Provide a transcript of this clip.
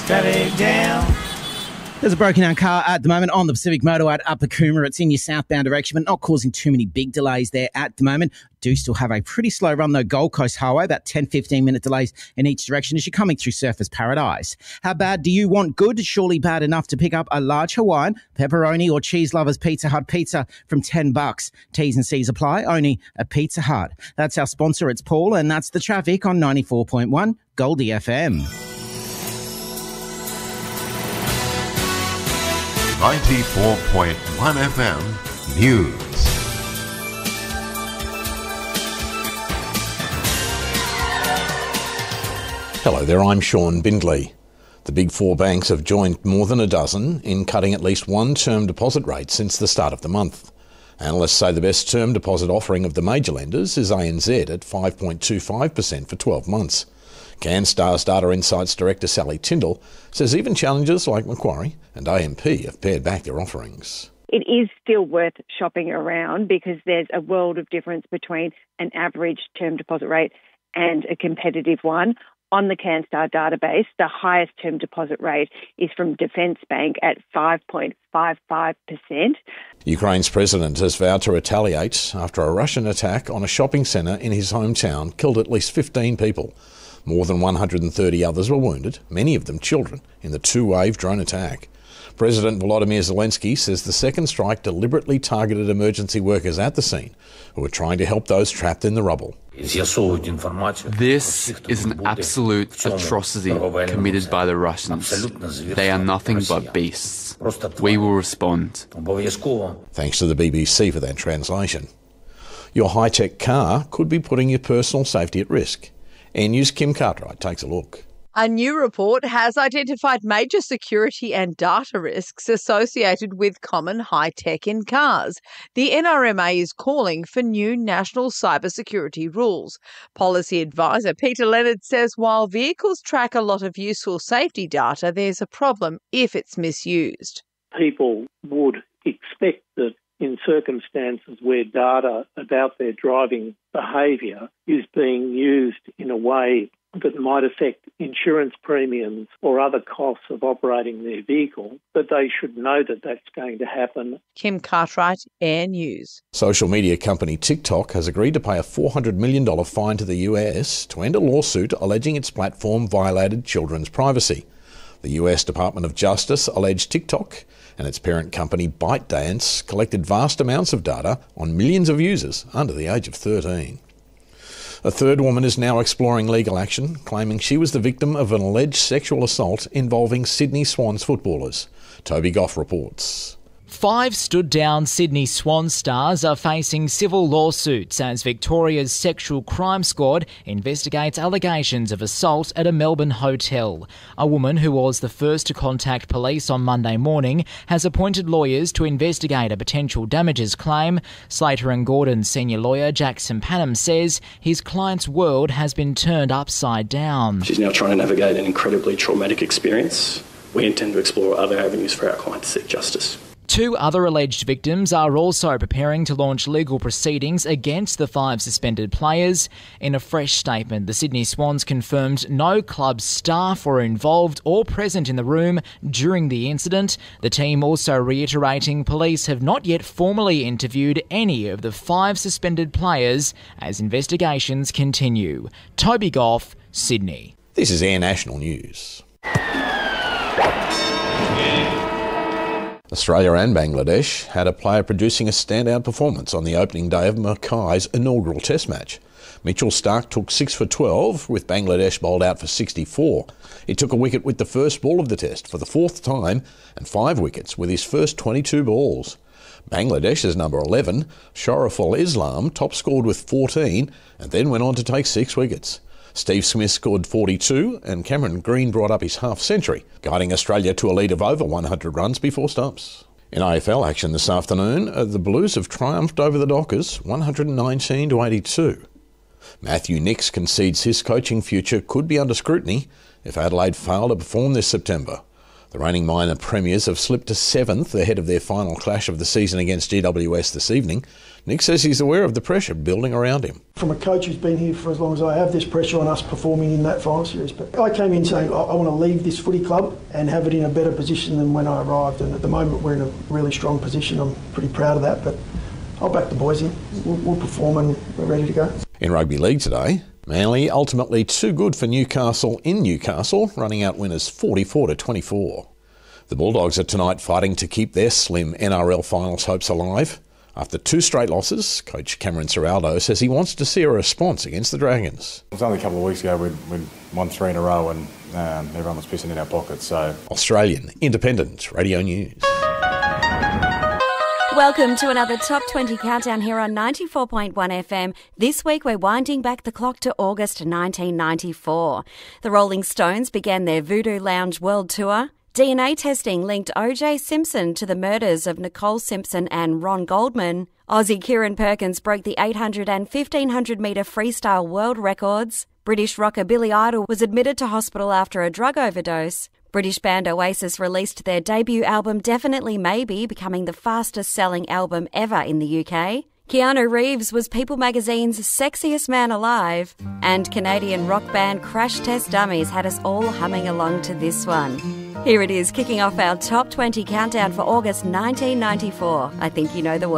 traffic jam. There's a broken down car at the moment on the Pacific Motorway at Upper Coomera. It's in your southbound direction, but not causing too many big delays there at the moment. Do still have a pretty slow run, though, Gold Coast Highway, about 10-15 minute delays in each direction as you're coming through Surfers Paradise. How bad do you want good? Surely bad enough to pick up a large Hawaiian, pepperoni or cheese lovers Pizza Hut pizza from $10. T's and C's apply, only at Pizza Hut. That's our sponsor, it's Paul, and that's the traffic on 94.1 Goldie FM. 94.1 FM News. Hello there, I'm Sean Bindley. The big four banks have joined more than a dozen in cutting at least one term deposit rate since the start of the month. Analysts say the best term deposit offering of the major lenders is ANZ at 5.25% for 12 months. CanStar's Data Insights Director Sally Tyndall says even challengers like Macquarie and AMP have pared back their offerings. It is still worth shopping around because there's a world of difference between an average term deposit rate and a competitive one. On the CanStar database, the highest term deposit rate is from Defence Bank at 5.55%. Ukraine's president has vowed to retaliate after a Russian attack on a shopping centre in his hometown killed at least 15 people. More than 130 others were wounded, many of them children, in the two-wave drone attack. President Volodymyr Zelensky says the second strike deliberately targeted emergency workers at the scene who were trying to help those trapped in the rubble. This is an absolute atrocity committed by the Russians. They are nothing but beasts. We will respond. Thanks to the BBC for that translation. Your high-tech car could be putting your personal safety at risk. Air News' Kim Cartwright takes a look. A new report has identified major security and data risks associated with common high-tech in cars. The NRMA is calling for new national cybersecurity rules. Policy advisor Peter Leonard says while vehicles track a lot of useful safety data, there's a problem if it's misused. People would expect that in circumstances where data about their driving behaviour is being used in a way that might affect insurance premiums or other costs of operating their vehicle, that they should know that that's going to happen. Kim Cartwright, Air News. Social media company TikTok has agreed to pay a $400 million fine to the US to end a lawsuit alleging its platform violated children's privacy. The US Department of Justice alleged TikTok and its parent company ByteDance collected vast amounts of data on millions of users under the age of 13. A third woman is now exploring legal action, claiming she was the victim of an alleged sexual assault involving Sydney Swans footballers. Toby Goff reports. 5 stood-down Sydney Swans stars are facing civil lawsuits as Victoria's Sexual Crime Squad investigates allegations of assault at a Melbourne hotel. A woman who was the first to contact police on Monday morning has appointed lawyers to investigate a potential damages claim. Slater and Gordon's senior lawyer Jackson Panham says his client's world has been turned upside down. She's now trying to navigate an incredibly traumatic experience. We intend to explore other avenues for our client to seek justice. 2 other alleged victims are also preparing to launch legal proceedings against the 5 suspended players. In a fresh statement, the Sydney Swans confirmed no club staff were involved or present in the room during the incident. The team also reiterating police have not yet formally interviewed any of the 5 suspended players as investigations continue. Toby Goff, Sydney. This is Air National News. Australia and Bangladesh had a player producing a standout performance on the opening day of Mackay's inaugural Test match. Mitchell Starc took 6 for 12, with Bangladesh bowled out for 64. He took a wicket with the first ball of the Test for the 4th time and 5 wickets with his first 22 balls. Bangladesh's number 11, Shariful Islam, top-scored with 14 and then went on to take 6 wickets. Steve Smith scored 42 and Cameron Green brought up his half-century, guiding Australia to a lead of over 100 runs before stumps. In AFL action this afternoon, the Blues have triumphed over the Dockers 119-82. Matthew Nicks concedes his coaching future could be under scrutiny if Adelaide fail to perform this September. The reigning minor premiers have slipped to 7th ahead of their final clash of the season against GWS this evening. Nick says he's aware of the pressure building around him. From a coach who's been here for as long as I have, there's pressure on us performing in that final series. But I came in saying I want to leave this footy club and have it in a better position than when I arrived. And at the moment we're in a really strong position. I'm pretty proud of that. But I'll back the boys in. We'll perform and we're ready to go. In rugby league today, Manly ultimately too good for Newcastle in Newcastle, running out winners 44-24. The Bulldogs are tonight fighting to keep their slim NRL finals hopes alive. After 2 straight losses, coach Cameron Ciraldo says he wants to see a response against the Dragons. It was only a couple of weeks ago we'd won 3 in a row and everyone was pissing in our pockets. So Australian Independent Radio News. Welcome to another Top 20 Countdown here on 94.1 FM. This week we're winding back the clock to August 1994. The Rolling Stones began their Voodoo Lounge World Tour. DNA testing linked O.J. Simpson to the murders of Nicole Simpson and Ron Goldman. Aussie Kieran Perkins broke the 800 and 1500 metre freestyle world records. British rocker Billy Idol was admitted to hospital after a drug overdose. British band Oasis released their debut album Definitely Maybe, becoming the fastest selling album ever in the UK. Keanu Reeves was People magazine's sexiest man alive. And Canadian rock band Crash Test Dummies had us all humming along to this one. Here it is, kicking off our Top 20 Countdown for August 1994. I think you know the words.